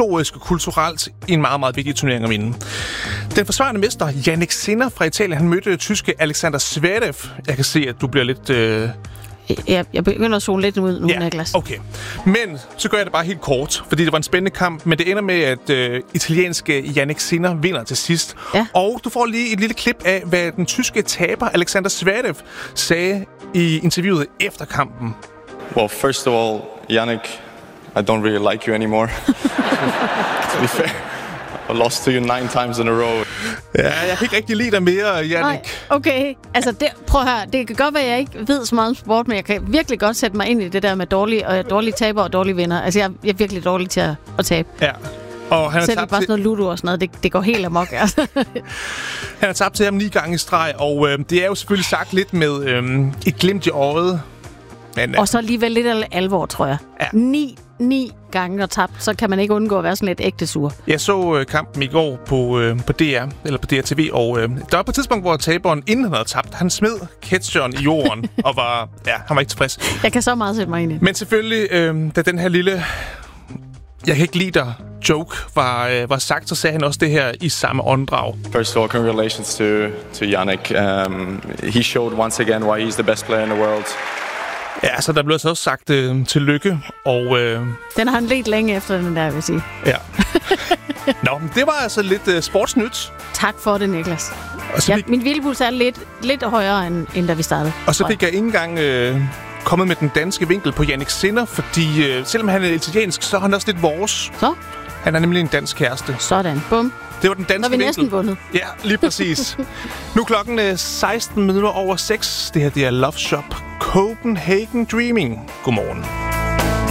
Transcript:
historisk og kulturelt en meget, meget vigtig turnering at vinde. Den forsvarende mester, Jannik Sinner fra Italien, han mødte tyske Alexander Zverev. Jeg kan se, at du bliver lidt... Jeg begynder at zone lidt ud nu, Niklas. Okay. Men så gør jeg det bare helt kort, fordi det var en spændende kamp, men det ender med, at italienske Jannik Sinner vinder til sidst. Ja. Og du får lige et lille klip af, hvad den tyske taber, Alexander Zverev, sagde i interviewet efter kampen. Well, first of all, Jannik, I don't really like you anymore. To be fair. I lost to you 9 times in a row. Ja, jeg kan ikke rigtig lide dig mere, Jannik. Nej, okay. Altså, prøv at høre. Det kan godt være, at jeg ikke ved så meget om sport, men jeg kan virkelig godt sætte mig ind i det der med dårlige taber og dårlige vinder. Altså, jeg er virkelig dårlig til at tabe. Ja. Og han selv bare sådan noget ludo og sådan noget, det går helt amok. Altså. Han har tabt til ham 9 gange i streg, og det er jo selvfølgelig sagt lidt med et glimt i øjet. Men, og så alligevel lidt alvor, tror jeg. Ja. 9 gange og tabt, så kan man ikke undgå at være sådan lidt ægte sur. Jeg så kampen i går på DR, eller på DRTV, og der var på et tidspunkt, hvor taberen, inden han havde tabt, han smed catcheren i jorden, og han var ikke tilfreds. Jeg kan så meget sætte mig ind i. Men selvfølgelig, da den her lille... Jeg kan ikke lide dig joke var sagt, så sagde han også det her i samme åndedrag. First of all, congratulations to Jannik. He showed once again why he's the best player in the world. Ja, så der blev så også sagt tillykke, og... Den har han let længe efter, den der, vil jeg sige. Ja. Nå, det var altså lidt sportsnyt. Tak for det, Niklas. Min hvilepuls er lidt højere, end da vi startede. Og så fik jeg ikke engang kommet med den danske vinkel på Jannik Sinner, fordi selvom han er italiensk, så er han også lidt vores. Så? Han er nemlig en dansk kæreste. Sådan, bum. Det var den danske vinkel. Når vi næsten vundet. Ja, lige præcis. Nu klokken 16:16. Det her, det er Love Shop Copenhagen Dreaming. Godmorgen.